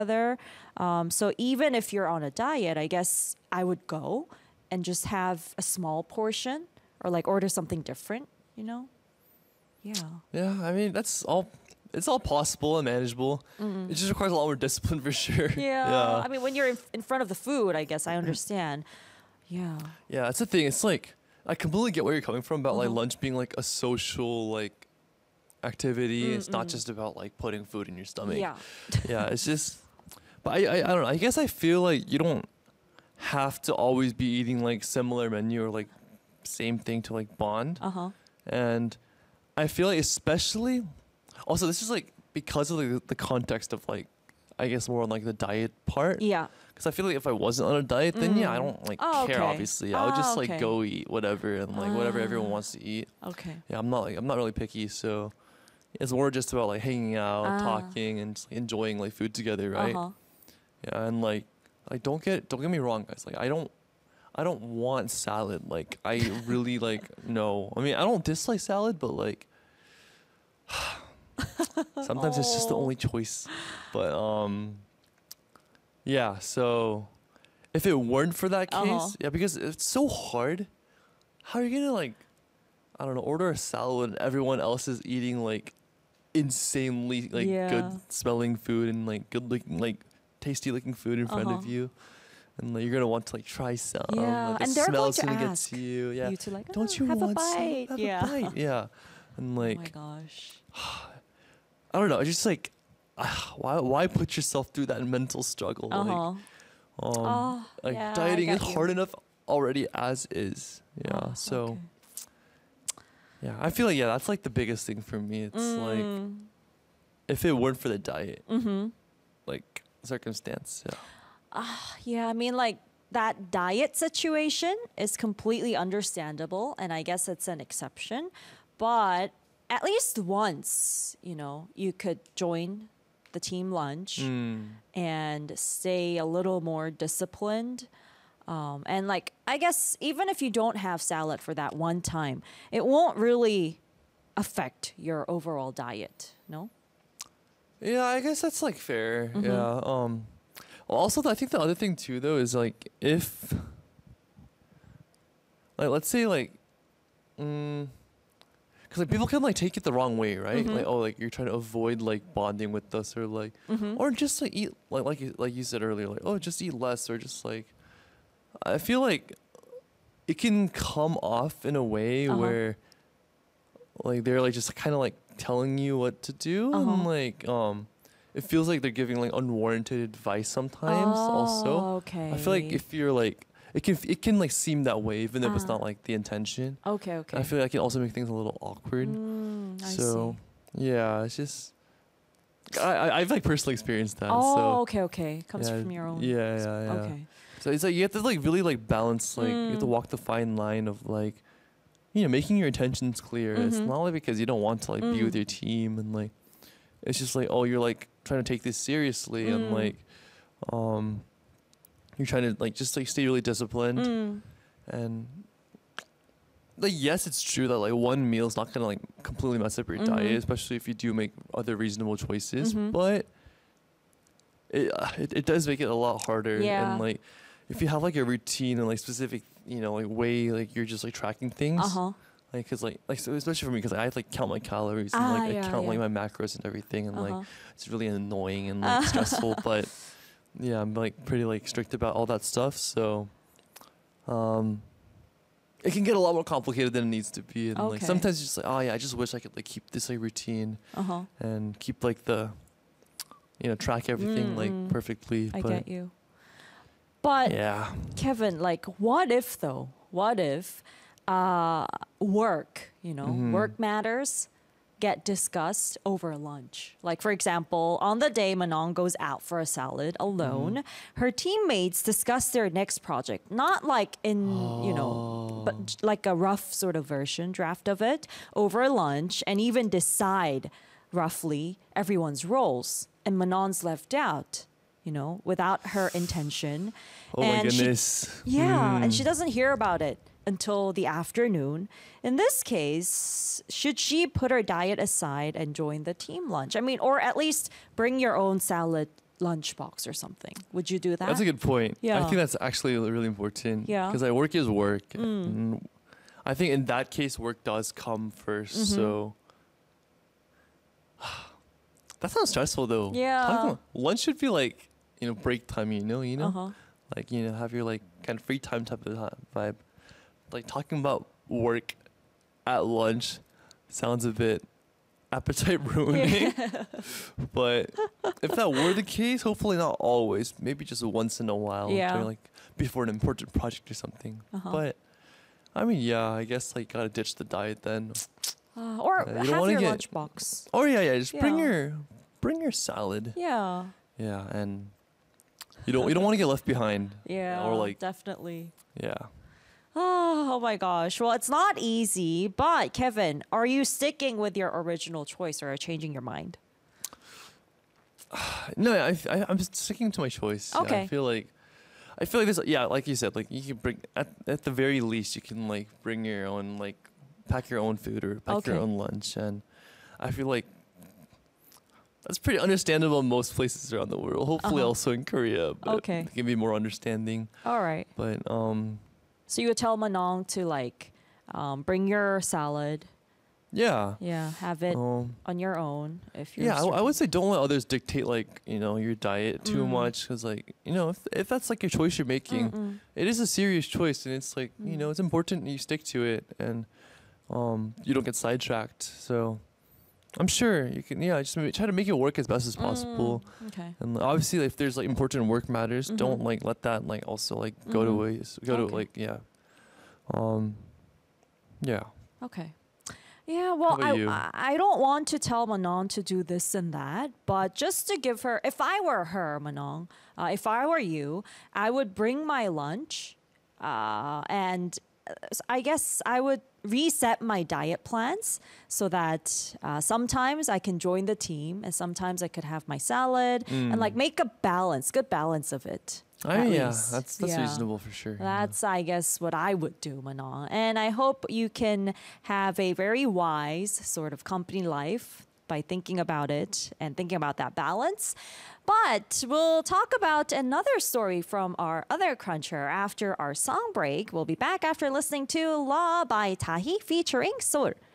together. So even if you're on a diet, I guess I would go and just have a small portion or like order something different, you know? Yeah. Yeah, I mean that's all. It's all possible and manageable. It just requires a lot more discipline for sure. Yeah. Yeah. I mean, when you're in front of the food, I guess I understand. Yeah. Yeah, that's the thing. It's like I completely get where you're coming from about like Uh-huh. lunch being like a social like activity. It's not just about like putting food in your stomach. Yeah. Yeah, it's just. But I don't know. I guess I feel like you don't have to always be eating like similar menu or like same thing to like bond. Uh-huh. And I feel like especially also this is like because of the context of like I guess more on like the diet part. Yeah. Because I feel like if I wasn't on a diet, then yeah, I don't like Oh, care. okay. Obviously, I would just Okay. like go eat whatever and like whatever everyone wants to eat. Okay. Yeah, I'm not really picky, so it's more just about like hanging out, talking, and just, like, enjoying like food together, right? Uh-huh. Yeah, and like don't get me wrong, guys. Like I don't want salad. Like I really like no. I mean I don't dislike salad, but like sometimes it's just the only choice. But yeah. So if it weren't for that case, Uh-huh. yeah, because it's so hard. How are you gonna like I don't know order a salad when everyone else is eating like insanely like Yeah. good smelling food and like good looking like tasty looking food in front of you. And like, you're gonna want to like try some. Yeah, Like, the and they're going smell's to gonna get ask to you. Yeah. you to like, Don't you have want a some? bite? Have Yeah. a bite. Yeah. And Oh my like gosh. I don't know. It's just like why put yourself through that mental struggle? Uh-huh. Like yeah, I dieting is get you. hard enough already as is. Yeah. Oh, so okay. yeah, I feel like yeah, that's like the biggest thing for me. It's like if it weren't for the diet, like circumstance. Yeah. Yeah, I mean, like that diet situation is completely understandable, and I guess it's an exception. But at least once, you know, you could join the team lunch and stay a little more disciplined. And like, I guess even if you don't have salad for that one time, it won't really affect your overall diet. No? Yeah, I guess that's like fair. Yeah. Well, also, I think the other thing too, though, is like if, like, let's say like, because like people can like take it the wrong way, right? Like, oh, like you're trying to avoid like bonding with us, or like, or just like eat like you said earlier, like oh, just eat less, or just like, I feel like it can come off in a way where, like they're like just kind of like telling you what to do, and like it feels like they're giving like unwarranted advice sometimes. Also, okay. I feel like if you're like it can like seem that way even if it's not like the intention. Okay, okay. I feel like it can also make things a little awkward. I So see. yeah, it's just I've like personally experienced that. Oh, so okay, okay. Comes yeah, from your own. Yeah. Okay. So it's like you have to like really like balance like you have to walk the fine line of like making your intentions clear. It's not only because you don't want to like be with your team and like it's just like oh you're like trying to take this seriously and like you're trying to like just like stay really disciplined and like yes it's true that like one meal is not gonna like completely mess up your diet, especially if you do make other reasonable choices, but it does make it a lot harder. Yeah. And like if you have like a routine and like specific like way like you're just like tracking things like because like so especially for me because I have to like count my calories and like I count like my macros and everything and like it's really annoying and like stressful, but yeah I'm like pretty like strict about all that stuff, so it can get a lot more complicated than it needs to be, and like sometimes you're just like oh yeah I just wish I could like keep this like routine and keep like the track everything like perfectly. I but get you. But yeah, Kevin, like, what if though? What if work, work matters get discussed over lunch? Like, for example, on the day Manon goes out for a salad alone, her teammates discuss their next project, not like in, but like a rough sort of version draft of it over lunch, and even decide roughly everyone's roles. And Manon's left out, without her intention. oh and my goodness. and she doesn't hear about it until the afternoon. In this case, should she put her diet aside and join the team lunch? I mean, or at least bring your own salad lunchbox or something. Would you do that? That's a good point. I Yeah. think that's actually really important. Yeah. Because like work is work. And I think in that case, work does come 1st. So that sounds stressful though. Yeah. Lunch should be like, break time, Uh-huh. like, have your like kind of free time type of vibe. Like talking about work at lunch sounds a bit appetite ruining. But if that were the case, hopefully not always, maybe just once in a while, Yeah. during, like before an important project or something. But I mean, yeah, I guess like gotta ditch the diet then. Or You don't have wanna your get- lunchbox. Oh yeah, just bring Yeah. your salad. Yeah. Yeah, and you don't want to get left behind. Yeah. Or like definitely. yeah. Oh my gosh. Well, it's not easy, but Kevin, are you sticking with your original choice or changing your mind? No, I'm just sticking to my choice. Yeah, Okay. I feel like this. Yeah, like you said, like you can bring at the very least you can like bring your own like pack your own food or pack your Okay. own lunch, and I feel like that's pretty understandable in most places around the world. Hopefully, also in Korea. But Okay. it can be more understanding. All right. But So you would tell Manong to like bring your salad. yeah. Yeah, have it Um, on your own if you're. Yeah, I strict. would say don't let others dictate like your diet too much, because like if that's like your choice you're making, it is a serious choice, and it's like it's important you stick to it, and you don't get sidetracked. So I'm sure you can just maybe try to make it work as best as possible, Okay. and obviously if there's like important work matters, don't like let that like also like go to waste. Go to Okay. like yeah. Okay. Yeah, well, about you? I don't want to tell Manon to do this and that, but just to give her, if I were her, Manon, if I were you, I would bring my lunch, and I guess I would reset my diet plans so that sometimes I can join the team and sometimes I could have my salad and like make a good balance of it. at Yeah, least. that's Yeah. reasonable for sure. That's, I guess, what I would do, Manon. And I hope you can have a very wise sort of company life by thinking about it and thinking about that balance. But we'll talk about another story from our other cruncher after our song break. We'll be back after listening to Law by Tahi featuring Soul.